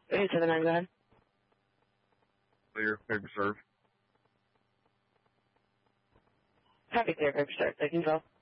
879, go ahead. Clear, paper serve. Happy clear, paper start. Taking 12.